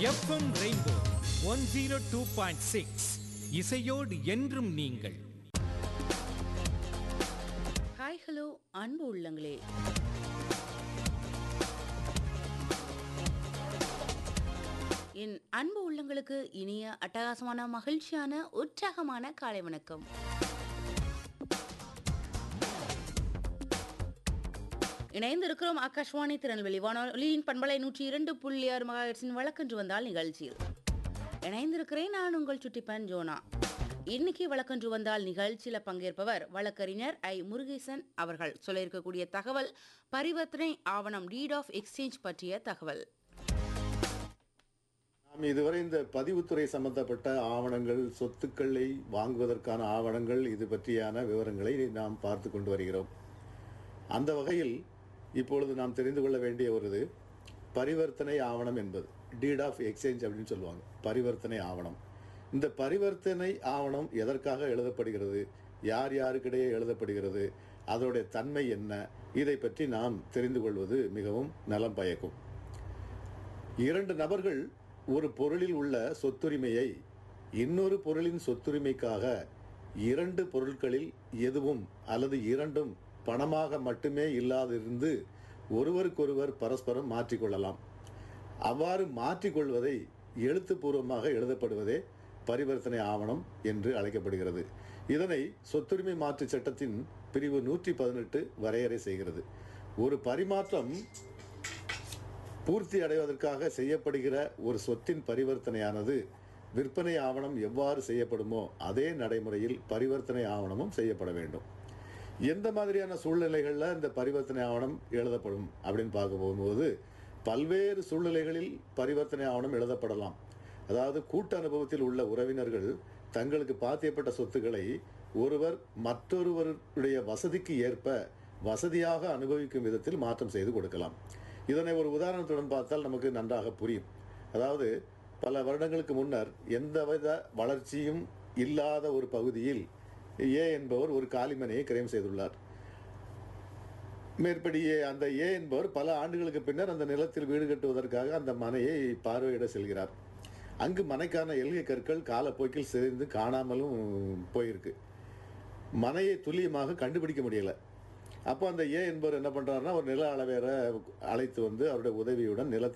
FM rainbow 102.6 இசையோடு என்றும் நீங்கள். ஹாய் ஹலோ அன்பு உள்ளங்களே, என் அன்பு உள்ளங்களுக்கு இனிய அட்டகாசமான மகிழ்ச்சியான உற்சாகமான காலை வணக்கம். இணைந்து இருக்கிறோம் ஆகாஷ்வாணி திருநெல்வேலி வானொலியின் பண்பலை 102.6 மெகாஹெர்ட்ஸின் வழக்கன்று வந்தால் நிகழ்ச்சியில். இணைந்திருக்கிறேன் நான் உங்கள் சுட்டிப்பன் ஜோனா. இன்னைக்கு வழக்கன்று வந்தால் நிகழ்ச்சியில் பங்கேற்பவர் வழக்கறிஞர் ஐ முருகேசன் அவர்கள். சொல்ல இருக்கக்கூடிய தகவல் பரிவர்த்தனை ஆவணம் டீட் ஆஃப் எக்ஸ்சேஞ்ச் பற்றிய தகவல். நாம் இதுவரை இந்த பதிவுத்துறை சம்பந்தப்பட்ட ஆவணங்கள், சொத்துக்களை வாங்குவதற்கான ஆவணங்கள், இது பற்றியான விவரங்களை நாம் பார்த்து கொண்டு வருகிறோம். அந்த வகையில் இப்பொழுது நாம் தெரிந்து கொள்ள வேண்டிய ஒரு பரிவர்த்தனை ஆவணம் என்பது டீட் ஆஃப் எக்ஸ்சேஞ்ச் அப்படின்னு சொல்லுவாங்க. பரிவர்த்தனை ஆவணம். இந்த பரிவர்த்தனை ஆவணம் எதற்காக எழுதப்படுகிறது, யார் யாருக்கிடையே எழுதப்படுகிறது, அதோடைய தன்மை என்ன, இதை பற்றி நாம் தெரிந்து கொள்வது மிகவும் நலம் பயக்கும். இரண்டு நபர்கள் ஒரு பொருளில் உள்ள சொத்துரிமையை இன்னொரு பொருளின் சொத்துரிமைக்காக இரண்டு பொருட்களில் எதுவும் அல்லது இரண்டும் பணமாக மட்டுமே இல்லாதிருந்து ஒருவருக்கொருவர் பரஸ்பரம் மாற்றிக்கொள்ளலாம். அவ்வாறு மாற்றிக்கொள்வதை எழுத்துப்பூர்வமாக எழுதப்படுவதே பரிவர்த்தனை ஆவணம் என்று அழைக்கப்படுகிறது. இதனை சொத்துரிமை மாற்று சட்டத்தின் பிரிவு 118 வரையறை செய்கிறது. ஒரு பரிமாற்றம் பூர்த்தி அடைவதற்காக செய்யப்படுகிற ஒரு சொத்தின் பரிவர்த்தனையானது விற்பனை ஆவணம் எவ்வாறு செய்யப்படுமோ அதே நடைமுறையில் பரிவர்த்தனை ஆவணமும் செய்யப்பட வேண்டும். எந்த மாதிரியான சூழ்நிலைகளில் இந்த பரிவர்த்தனை ஆவணம் எழுதப்படும் அப்படின்னு பார்க்க போகும்போது பல்வேறு சூழ்நிலைகளில் பரிவர்த்தனை ஆவணம் எழுதப்படலாம். அதாவது கூட்டு அனுபவத்தில் உள்ள உறவினர்கள் தங்களுக்கு பாத்தியப்பட்ட சொத்துக்களை ஒருவர் மற்றொருவருடைய வசதிக்கு ஏற்ப வசதியாக அனுபவிக்கும் விதத்தில் மாற்றம் செய்து கொடுக்கலாம். இதனை ஒரு உதாரணத்துடன் பார்த்தால் நமக்கு நன்றாக புரியும். அதாவது பல வருடங்களுக்கு முன்னர் எந்தவித வளர்ச்சியும் இல்லாத ஒரு பகுதியில் ஏ என்பவர் ஒரு காலிமனையை கிரயம் செய்துள்ளார். மேற்படி அந்த ஏ என்பவர் பல ஆண்டுகளுக்கு பின்னர் அந்த நிலத்தில் வீடு கட்டுவதற்காக அந்த மனையை பார்வையிட செல்கிறார். அங்கு மனைக்கான எல்கை கற்கள் காலப்போக்கில் சிதைந்து காணாமலும் போயிருக்கு. மனையை துல்லியமாக கண்டுபிடிக்க முடியலை. அப்போ அந்த ஏ என்பவர் என்ன பண்ணுறாருன்னா ஒரு நில அளவேற அழைத்து வந்து அவருடைய உதவியுடன் நிலத்தை